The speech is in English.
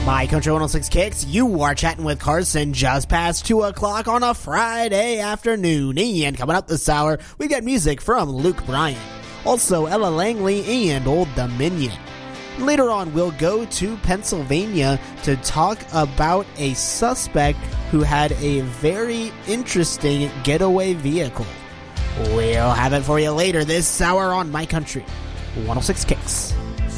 My Country 106 Kicks, you are chatting with Carson just past 2 o'clock on a Friday afternoon. And coming up this hour, we got music from Luke Bryan, also Ella Langley and Old Dominion. Later on, we'll go to Pennsylvania to talk about a suspect who had a very interesting getaway vehicle. We'll have it for you later this hour on My Country 106 Kicks.